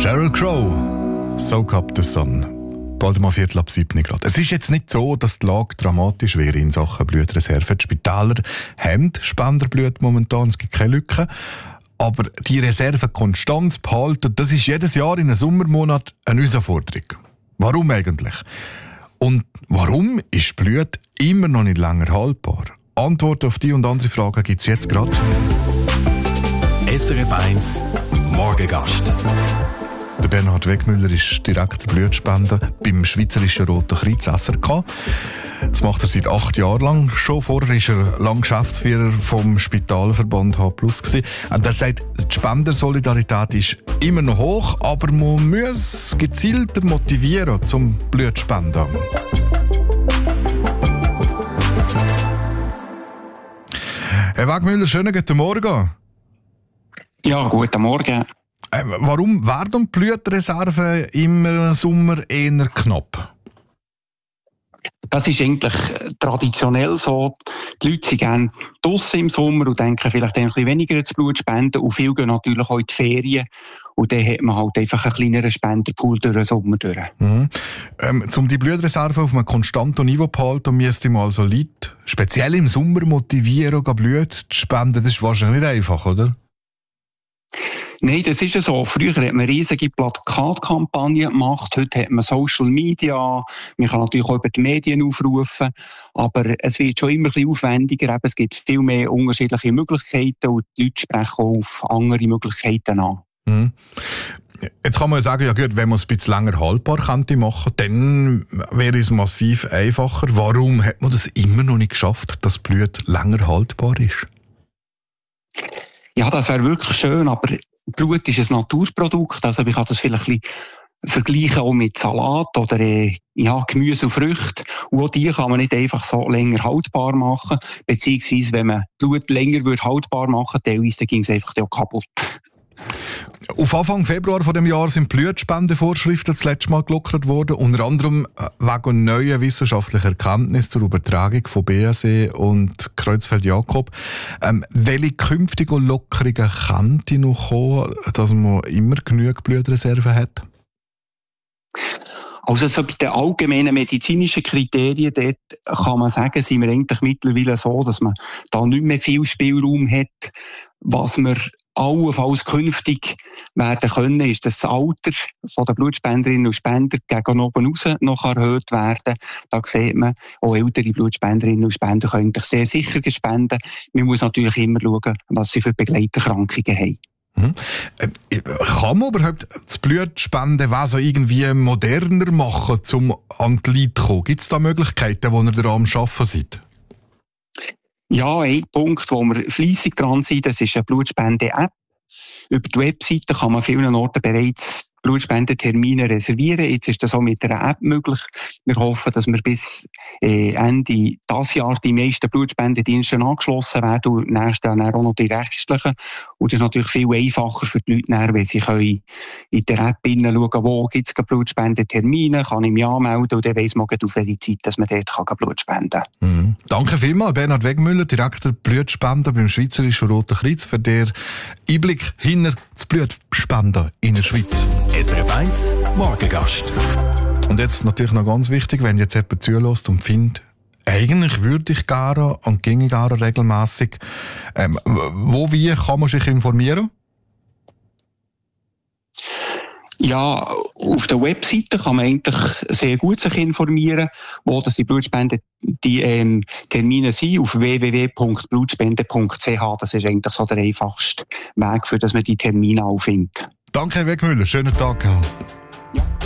Sheryl Crow, «Soak Up the Sun». Bald mal 6:45 Grad. Es ist jetzt nicht so, dass die Lage dramatisch wäre in Sachen Blutreserven. Die Spitäler haben Spenderblut momentan, es gibt keine Lücken. Aber die Reserven konstant zu behalten, das ist jedes Jahr in einem Sommermonat eine Herausforderung. Warum eigentlich? Und warum ist Blut immer noch nicht länger haltbar? Antworten auf die und andere Fragen gibt es jetzt gerade. SRF 1 Morgengast. Der Bernhard Wegmüller ist Direktor Blutspenden beim Schweizerischen Roten Kreuz SRK. Das macht er seit 8 Jahren lang schon. Vorher war er lang Geschäftsführer vom Spitalverband H+. Und er sagt, die Spendersolidarität ist immer noch hoch, aber man muss gezielter motivieren zum Blutspenden. Herr Wegmüller, schönen guten Morgen. Ja, guten Morgen. Warum werden die Blutreserven im Sommer eher knapp? Das ist eigentlich traditionell so. Die Leute sind gerne draussen im Sommer und denken vielleicht ein bisschen weniger ans Blut spenden. Und viele gehen natürlich auch in die Ferien. Und dann hat man halt einfach einen kleineren Spenderpool durch den Sommer durch. Um die Blutreserven auf einem konstanten Niveau zu behalten, müsste man also Leute, speziell im Sommer, motivieren, Blut zu spenden. Das ist wahrscheinlich nicht einfach, oder? Nein, das ist ja so. Früher hat man riesige Plakatkampagnen gemacht, heute hat man Social Media, man kann natürlich auch über die Medien aufrufen, aber es wird schon immer ein bisschen aufwendiger, es gibt viel mehr unterschiedliche Möglichkeiten und die Leute sprechen auch auf andere Möglichkeiten an. Jetzt kann man ja sagen, ja gut, wenn man es ein bisschen länger haltbar könnte machen, dann wäre es massiv einfacher. Warum hat man das immer noch nicht geschafft, dass Blut länger haltbar ist? Ja, das wäre wirklich schön, aber Blut ist ein Naturprodukt, also ich kann das vielleicht ein bisschen vergleichen auch mit Salat oder Gemüse und Früchte. Und auch die kann man nicht einfach so länger haltbar machen, beziehungsweise wenn man Blut länger haltbar machen würde, teilweise ging es einfach auch kaputt. Auf Anfang Februar von dem Jahr sind Blutspendevorschriften das letzte Mal gelockert worden, unter anderem wegen neuer wissenschaftlicher Erkenntnisse zur Übertragung von BSE und Creutzfeldt-Jakob. Welche künftigen Lockerungen könnte noch kommen, dass man immer genug Blutreserven hat? Also so bei den allgemeinen medizinischen Kriterien, dort kann man sagen, sind wir eigentlich mittlerweile so, dass man da nicht mehr viel Spielraum hat. Was wir allenfalls künftig werden können, ist, dass das Alter der Blutspenderinnen und Spender gegen oben raus noch erhöht werden. Da sieht man, auch ältere Blutspenderinnen und Spender können sehr sicher spenden. Man muss natürlich immer schauen, was sie für Begleiterkrankungen haben. Kann man überhaupt das Blutspendenwesen irgendwie moderner machen, um an die Leute zu kommen? Gibt es da Möglichkeiten, wo ihr daran am Arbeiten seid? Ja, ein Punkt, wo wir fleissig dran sind, das ist eine Blutspende-App. Über die Webseite kann man an vielen Orten bereits Blutspendetermine reservieren. Jetzt ist das auch mit einer App möglich. Wir hoffen, dass wir bis Ende dieses Jahr die meisten Blutspendedienste angeschlossen werden und nächstes Jahr auch noch die restlichen. Und das ist natürlich viel einfacher für die Leute, wenn sie können in der App hineinschauen, wo gibt es Blutspенdetermine, kann ich mich anmelden und dann weiss man auf welche Zeit, dass man dort Blut spenden kann. Danke vielmals, Bernhard Wegmüller, Direktor Blutspenden beim Schweizerischen Roten Kreuz, für den Einblick hinter das Blutspenden in der Schweiz. SRF 1 Morgengast. Und jetzt natürlich noch ganz wichtig, wenn jetzt jemand zulässt und findet, eigentlich würde ich gerne und ginge gerne regelmässig. Wie kann man sich informieren? Ja, auf der Webseite kann man eigentlich sehr gut sich informieren, wo das die Blutspende Termine sind, auf www.blutspende.ch. Das ist eigentlich so der einfachste Weg, für dass man die Termine auch findet. Danke, Herr Wegmüller. Schönen Tag.